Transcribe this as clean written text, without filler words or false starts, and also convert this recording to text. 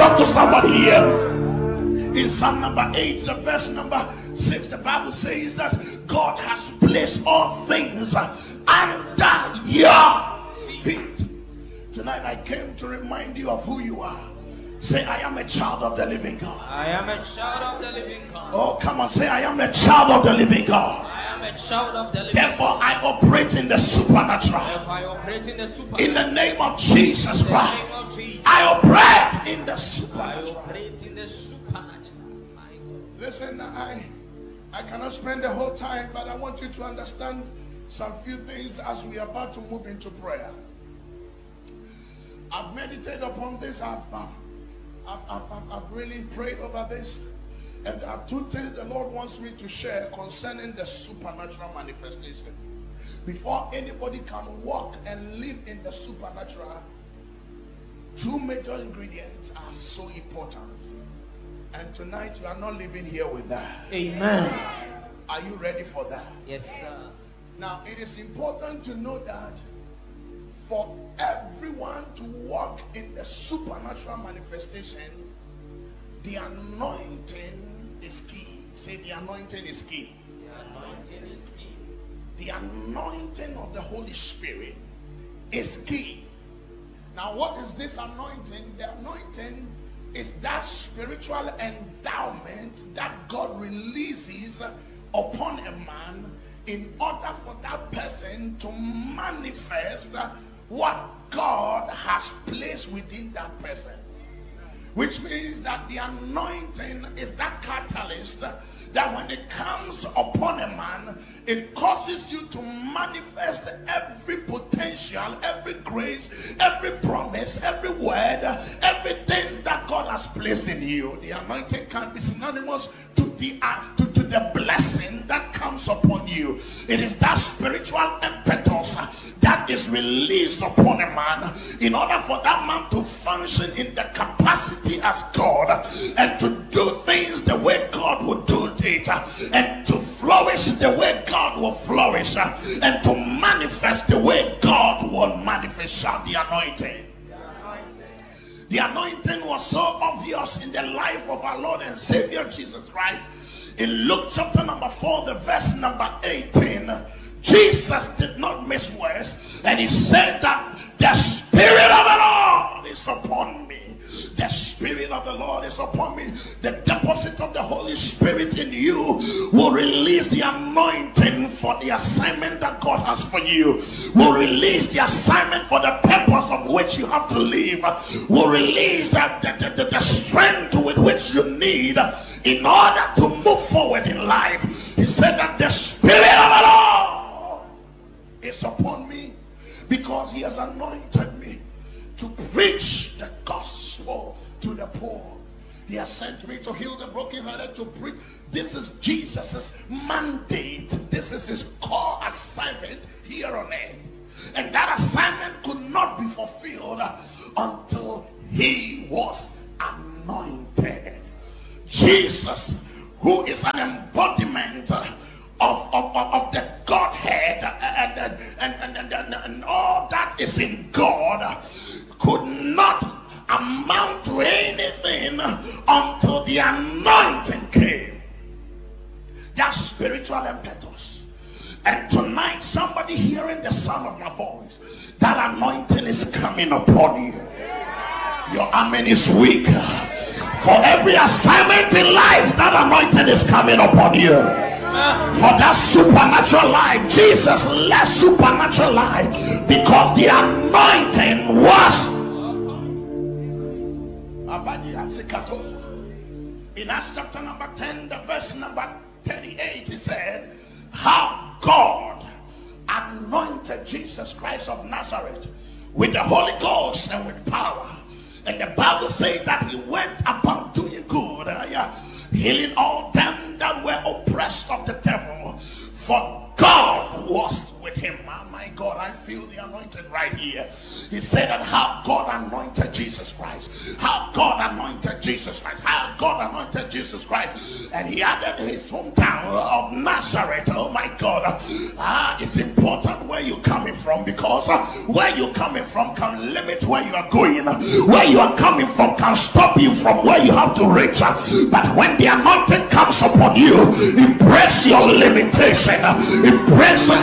talk to somebody here. In Psalm number 8, the verse number 6, the Bible says that God has placed all things under your feet. Tonight I came to remind you of who you are. Say, I am a child of the living God. I am a child of the living God. Oh, come on, say, I am a child of the living God. I am a child of the living Therefore, I operate in the supernatural. Therefore, I operate in the supernatural. In the name of Jesus In the Christ, name of Jesus. I operate in the I supernatural. operate in the supernatural. My God. Listen, I cannot spend the whole time, but I want you to understand some few things as we are about to move into prayer. I've meditated upon this. I've really prayed over this. And there are two things the Lord wants me to share concerning the supernatural manifestation. Before anybody can walk and live in the supernatural, two major ingredients are so important. And tonight you are not living here with that. Amen. Are you ready for that? Yes, sir. Now, it is important to know that for everyone to walk in the supernatural manifestation, the anointing is key. Say, the anointing is key. The anointing is key. The anointing of the Holy Spirit is key. Now, what is this anointing? The anointing is that spiritual endowment that God releases upon a man in order for that person to manifest what God has placed within that person. Which means that the anointing is that catalyst that when it comes upon a man, it causes you to manifest every potential, every grace, every promise, every word, everything that God has placed in you. The anointing can be synonymous to the blessing that comes upon you. It is that spiritual impetus that is released upon a man in order for that man to function in the capacity as God and to do things the way God would do it, and to flourish the way God will flourish, and to manifest the way God will manifest. Shout the anointing. The anointing was so obvious in the life of our Lord and Savior Jesus Christ. In Luke chapter number 4, the verse number 18, Jesus did not miss words, and he said that the Spirit of the Lord is upon me. The Spirit of the Lord is upon me. The deposit of the Holy Spirit in you will release the anointing for the assignment that God has for you. Will release the assignment for the purpose of which you have to live. Will release the strength with which you need in order to move forward in life. He said that the Spirit of the Lord is upon me because he has anointed me to preach the gospel to the poor. He has sent me to heal the brokenhearted, to preach. This is Jesus's mandate. This is his core assignment here on earth. And that assignment could not be fulfilled until he was anointed. Jesus, who is an embodiment of the Godhead and all that is in God, could not amount to anything until the anointing came. That spiritual impetus. And tonight, somebody hearing the sound of my voice, that anointing is coming upon you. Your amen is weak. For every assignment in life, that anointing is coming upon you. For that supernatural life, Jesus led supernatural life because the anointing was. In Acts chapter number 10, the verse number 38, he said, how God anointed Jesus Christ of Nazareth with the Holy Ghost and with power. And the Bible says that he went about doing good, healing all them that were oppressed of the devil, for God was with him. Oh my God, I feel the anointing right here. He said that how God anointed Jesus Christ, how God anointed Jesus Christ. How God anointed Jesus Christ. And he added his hometown of Nazareth. Oh my God. It's important where you're coming from, because where you're coming from can limit where you are going. Where you are coming from can stop you from where you have to reach. But when the anointing comes upon you, it breaks your limitation. It breaks